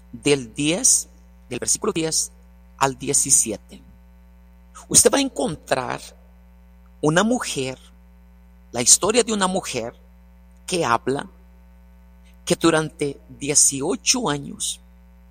del versículo 10 al 17. Usted va a encontrar una mujer, la historia de una mujer que habla que durante 18 años,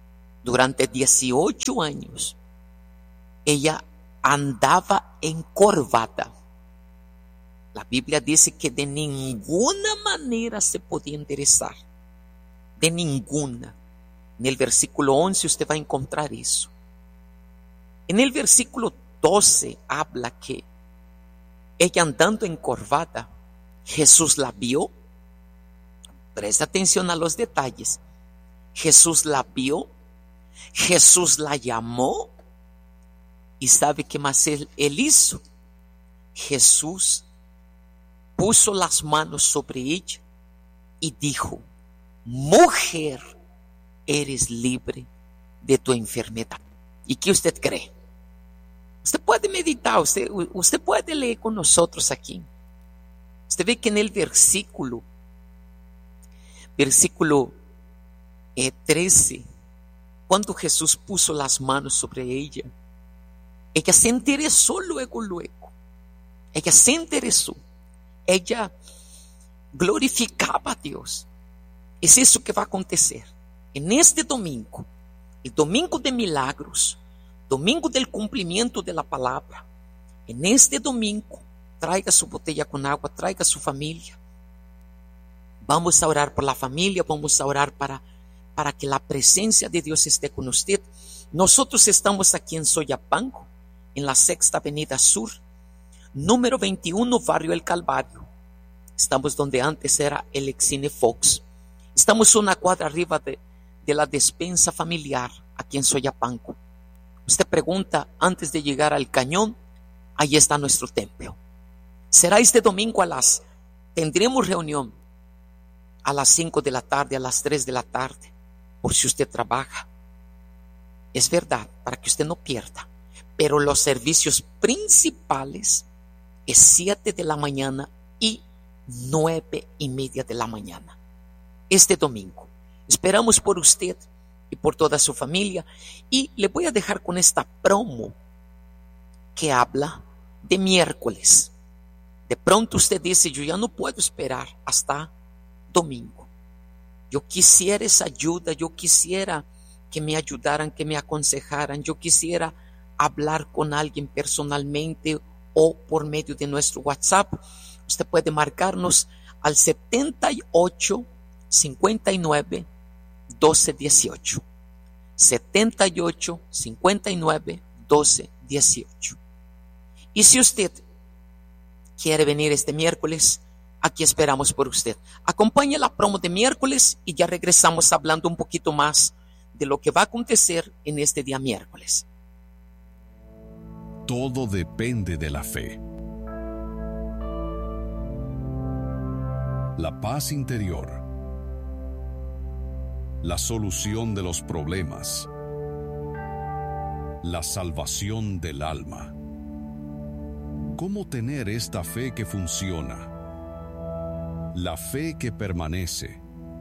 ella andaba encorvada. La Biblia dice que de ninguna manera se podía enderezar. De ninguna. En el versículo 11 usted va a encontrar eso. En el versículo 12 habla que ella andando encorvada, Jesús la vio. Presta atención a los detalles. Jesús la vio, Jesús la llamó, y ¿sabe qué más él hizo? Jesús puso las manos sobre ella y dijo: mujer, eres libre de tu enfermedad. ¿Y qué usted cree? Usted puede meditar, usted puede leer con nosotros aquí. Usted ve que en el versículo 13, cuando Jesús puso las manos sobre ella se enderezó luego. Ella se enderezó. Ella glorificaba a Dios. Es eso que va a acontecer en este domingo, el domingo de milagros, domingo del cumplimiento de la palabra. En este domingo, traiga su botella con agua, traiga su familia. Vamos a orar por la familia, vamos a orar para que la presencia de Dios esté con usted. Nosotros estamos aquí en Soyapango, en la Sexta Avenida Sur, número 21, Barrio El Calvario. Estamos donde antes era el Excine Fox. Estamos una cuadra arriba de la despensa familiar, aquí en Soyapango. Usted pregunta antes de llegar al cañón, ahí está nuestro templo. Será este domingo tendremos reunión a las 5 de la tarde, a las 3 de la tarde, por si usted trabaja. Es verdad, para que usted no pierda. Pero los servicios principales es 7 de la mañana y 9:30 de la mañana. Este domingo. Esperamos por usted y por toda su familia. Y le voy a dejar con esta promo que habla de miércoles. De pronto usted dice: yo ya no puedo esperar hasta domingo. Yo quisiera esa ayuda, yo quisiera que me ayudaran, que me aconsejaran, yo quisiera hablar con alguien personalmente o por medio de nuestro WhatsApp. Usted puede marcarnos al 78 59 12 18. 78 59 12 18. Y si usted quiere venir este miércoles, aquí esperamos por usted. Acompañe la promo de miércoles y ya regresamos hablando un poquito más de lo que va a acontecer en este día miércoles. Todo depende de la fe. La paz interior. La solución de los problemas. La salvación del alma. ¿Cómo tener esta fe que funciona? La fe que permanece.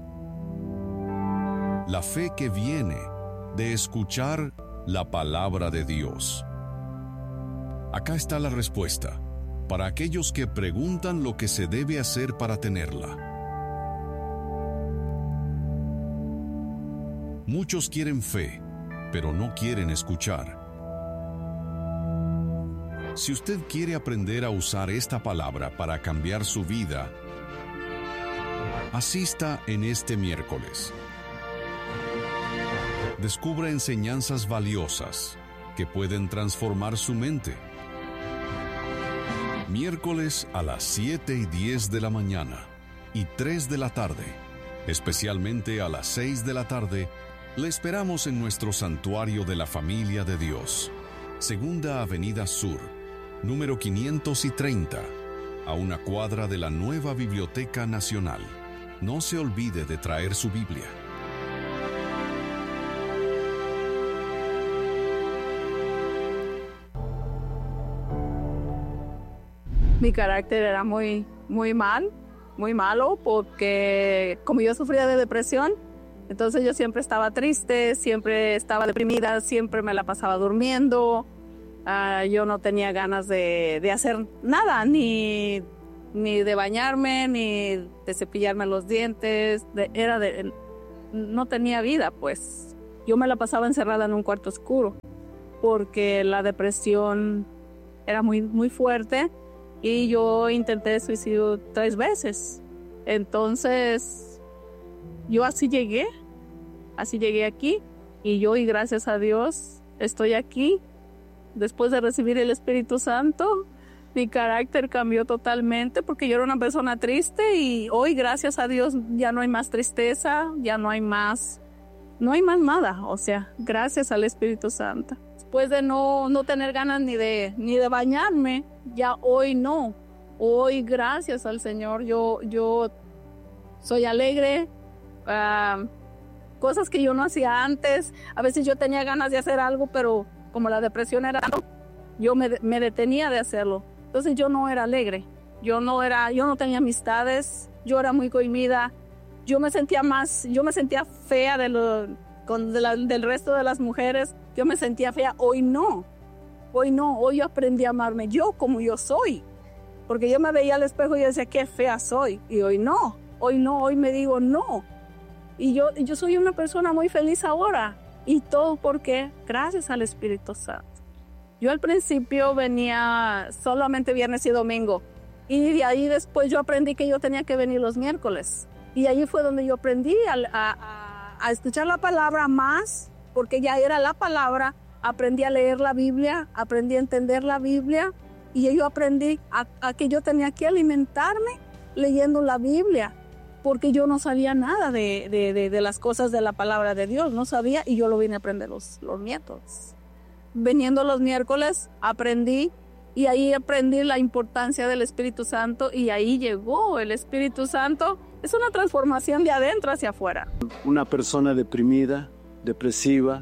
La fe que viene de escuchar la palabra de Dios. Acá está la respuesta para aquellos que preguntan lo que se debe hacer para tenerla. Muchos quieren fe, pero no quieren escuchar. Si usted quiere aprender a usar esta palabra para cambiar su vida, asista en este miércoles. Descubra enseñanzas valiosas que pueden transformar su mente. Miércoles a las 7:10 de la mañana y 3 de la tarde, especialmente a las 6 de la tarde, le esperamos en nuestro Santuario de la Familia de Dios, Segunda Avenida Sur, número 530, a una cuadra de la nueva Biblioteca Nacional. No se olvide de traer su Biblia. Mi carácter era muy malo, porque como yo sufría de depresión, Entonces yo siempre estaba triste, siempre estaba deprimida, siempre me la pasaba durmiendo. Yo no tenía ganas de hacer nada, ni de bañarme, ni de cepillarme los dientes. No tenía vida, pues. Yo me la pasaba encerrada en un cuarto oscuro porque la depresión era muy, muy fuerte y yo intenté suicidio 3 veces. Entonces, yo así llegué aquí y gracias a Dios estoy aquí. Después de recibir el Espíritu Santo, mi carácter cambió totalmente porque yo era una persona triste y hoy, gracias a Dios, ya no hay más tristeza, ya no hay más nada. O sea, gracias al Espíritu Santo. Después de no tener ganas ni de bañarme, ya hoy no. Hoy, gracias al Señor, yo soy alegre. Cosas que yo no hacía antes. A veces yo tenía ganas de hacer algo, pero como la depresión era tanto, yo me detenía de hacerlo. Entonces yo no era alegre. Yo no tenía amistades. Yo era muy cohibida. Yo me sentía fea del resto de las mujeres. Yo me sentía fea. Hoy no. Hoy yo aprendí a amarme yo como yo soy. Porque yo me veía al espejo y decía, qué fea soy. Y hoy no. Hoy me digo no. Y yo soy una persona muy feliz ahora. Y todo porque gracias al Espíritu Santo. Yo al principio venía solamente viernes y domingo. Y de ahí después yo aprendí que yo tenía que venir los miércoles. Y ahí fue donde yo aprendí a escuchar la palabra más, porque ya era la palabra. Aprendí a leer la Biblia, aprendí a entender la Biblia. Y yo aprendí a que yo tenía que alimentarme leyendo la Biblia. Porque yo no sabía nada de las cosas de la palabra de Dios, no sabía, y yo lo vine a aprender los miércoles. Veniendo los miércoles aprendí, y ahí aprendí la importancia del Espíritu Santo, y ahí llegó el Espíritu Santo. Es una transformación de adentro hacia afuera. Una persona deprimida, depresiva,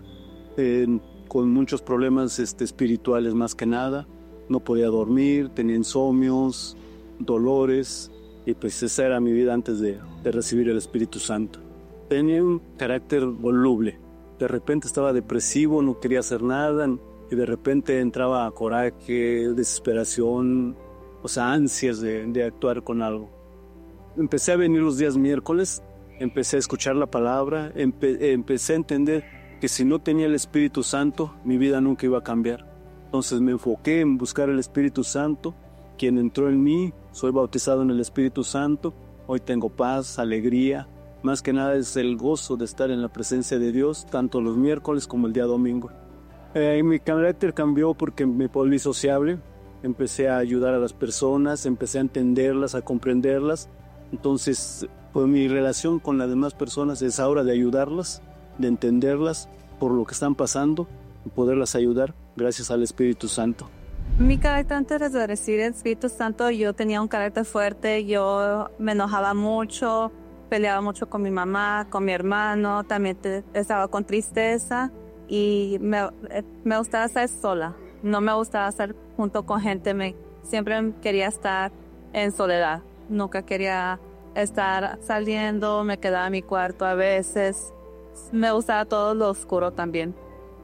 con muchos problemas espirituales más que nada. No podía dormir, tenía insomnios, dolores. Y pues esa era mi vida antes de recibir el Espíritu Santo. Tenía un carácter voluble. De repente estaba depresivo, no quería hacer nada. Y de repente entraba coraje, desesperación, o sea, ansias de actuar con algo. Empecé a venir los días miércoles, empecé a escuchar la palabra, empecé a entender que si no tenía el Espíritu Santo, mi vida nunca iba a cambiar. Entonces me enfoqué en buscar el Espíritu Santo, quien entró en mí. Soy bautizado en el Espíritu Santo. Hoy tengo paz, alegría. Más que nada es el gozo de estar en la presencia de Dios, tanto los miércoles como el día domingo. Mi carácter cambió porque me volví sociable. Empecé a ayudar a las personas, empecé a entenderlas, a comprenderlas. Entonces, pues mi relación con las demás personas es ahora de ayudarlas, de entenderlas por lo que están pasando y poderlas ayudar gracias al Espíritu Santo. Mi carácter antes de recibir el Espíritu Santo, yo tenía un carácter fuerte, yo me enojaba mucho, peleaba mucho con mi mamá, con mi hermano, también estaba con tristeza y me gustaba estar sola, no me gustaba estar junto con gente, siempre quería estar en soledad, nunca quería estar saliendo, me quedaba en mi cuarto a veces, me gustaba todo lo oscuro también.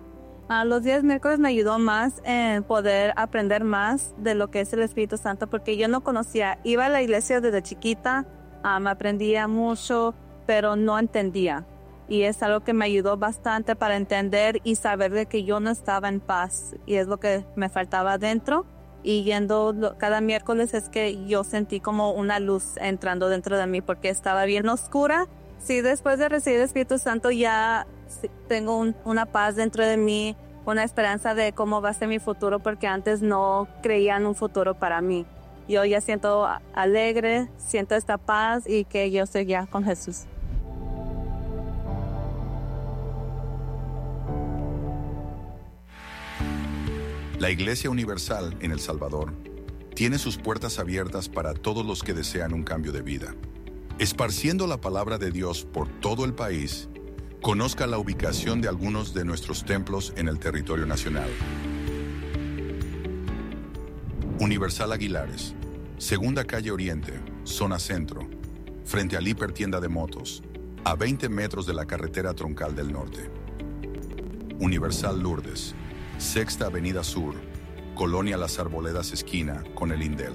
Los días miércoles me ayudó más en poder aprender más de lo que es el Espíritu Santo, porque yo no conocía, iba a la iglesia desde chiquita, me aprendía mucho, pero no entendía. Y es algo que me ayudó bastante para entender y saber de que yo no estaba en paz, y es lo que me faltaba dentro. Y yendo cada miércoles es que yo sentí como una luz entrando dentro de mí, porque estaba bien oscura. Sí, después de recibir el Espíritu Santo ya tengo una paz dentro de mí, una esperanza de cómo va a ser mi futuro, porque antes no creía en un futuro para mí. Yo ya siento alegre, siento esta paz y que yo estoy ya con Jesús. La Iglesia Universal en El Salvador tiene sus puertas abiertas para todos los que desean un cambio de vida. Esparciendo la palabra de Dios por todo el país, conozca la ubicación de algunos de nuestros templos en el territorio nacional. Universal Aguilares, Segunda Calle Oriente, Zona Centro, frente al Hipertienda de Motos. a 20 metros de la carretera troncal del norte. Universal Lourdes, Sexta Avenida Sur, Colonia Las Arboledas esquina con el Indel.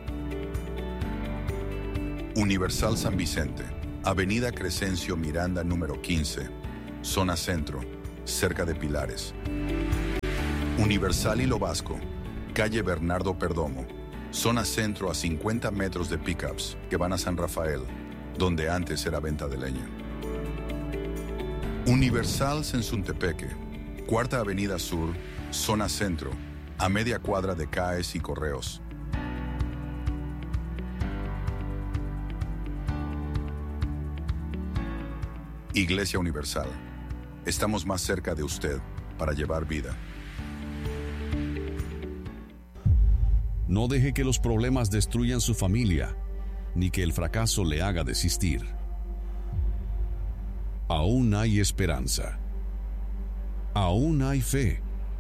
Universal San Vicente, Avenida Crescencio Miranda número 15, zona centro, cerca de Pilares. Universal Hilo Vasco, calle Bernardo Perdomo, zona centro a 50 metros de pickups que van a San Rafael, donde antes era venta de leña. Universal Sensuntepeque, Cuarta Avenida Sur, zona centro, a media cuadra de CAES y Correos. Iglesia Universal, estamos más cerca de usted para llevar vida. No deje que los problemas destruyan su familia, ni que el fracaso le haga desistir. Aún hay esperanza. Aún hay fe.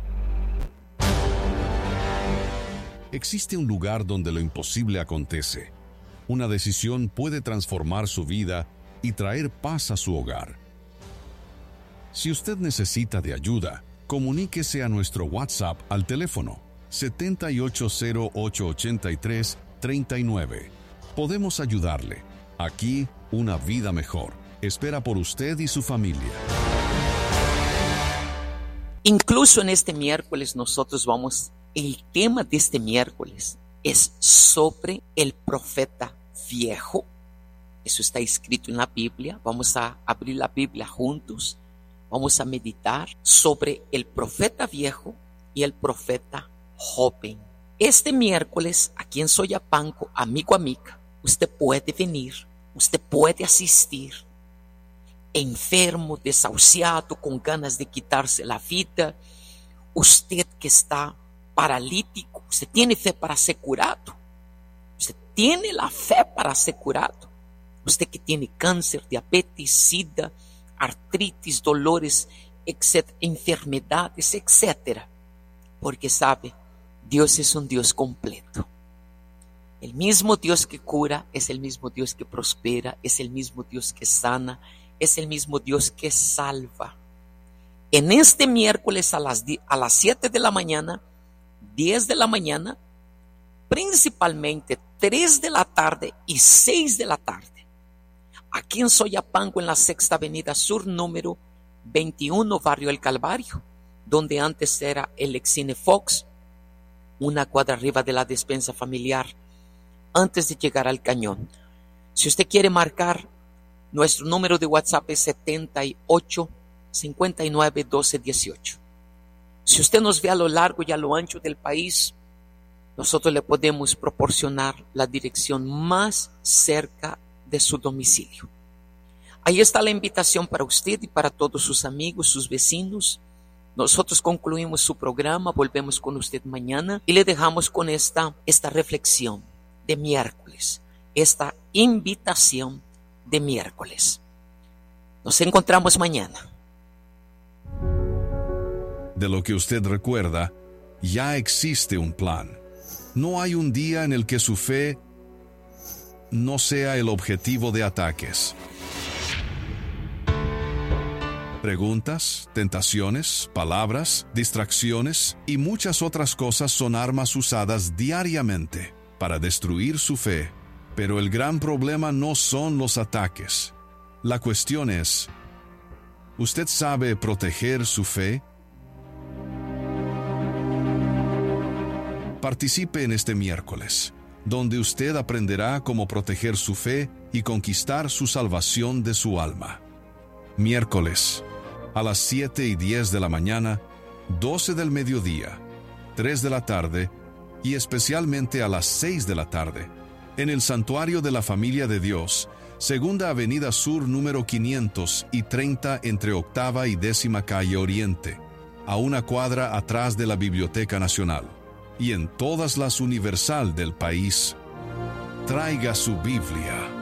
Existe un lugar donde lo imposible acontece. Una decisión puede transformar su vida y traer paz a su hogar. Si usted necesita de ayuda, comuníquese a nuestro WhatsApp al teléfono 78088339. Podemos ayudarle. Aquí, una vida mejor espera por usted y su familia. Incluso en este miércoles el tema de este miércoles es sobre el profeta viejo. Eso está escrito en la Biblia. Vamos a abrir la Biblia juntos. Vamos a meditar sobre el profeta viejo y el profeta joven. Este miércoles, aquí en Soyapango, amigo, amiga, usted puede venir, usted puede asistir, enfermo, desahuciado, con ganas de quitarse la vida, usted que está paralítico, usted tiene fe para ser curado, usted tiene la fe para ser curado, usted que tiene cáncer, diabetes, sida, artritis, dolores, enfermedades, etc. Porque sabe, Dios es un Dios completo. El mismo Dios que cura es el mismo Dios que prospera, es el mismo Dios que sana, es el mismo Dios que salva. En este miércoles a las 7 de la mañana, 10 de la mañana, principalmente 3 de la tarde y 6 de la tarde, aquí en Soyapango, en la Sexta Avenida Sur, número 21, Barrio El Calvario, donde antes era el Excine Fox, una cuadra arriba de la despensa familiar, antes de llegar al Cañón. Si usted quiere marcar, nuestro número de WhatsApp es 78 59 12 18. Si usted nos ve a lo largo y a lo ancho del país, nosotros le podemos proporcionar la dirección más cerca de su domicilio. Ahí está la invitación para usted y para todos sus amigos, sus vecinos. Nosotros concluimos su programa, volvemos con usted mañana y le dejamos con esta reflexión de miércoles, esta invitación de miércoles. Nos encontramos mañana. De lo que usted recuerda, ya existe un plan. No hay un día en el que su fe no sea el objetivo de ataques. Preguntas, tentaciones, palabras, distracciones y muchas otras cosas son armas usadas diariamente para destruir su fe. Pero el gran problema no son los ataques. La cuestión es, ¿usted sabe proteger su fe? Participe en este miércoles, donde usted aprenderá cómo proteger su fe y conquistar su salvación de su alma. Miércoles, a las 7:10 de la mañana, 12 del mediodía, 3 de la tarde y especialmente a las 6 de la tarde, en el Santuario de la Familia de Dios, Segunda Avenida Sur número 530 entre Octava y 10ª Calle Oriente, a una cuadra atrás de la Biblioteca Nacional, y en todas las Universal del país. Traiga su Biblia.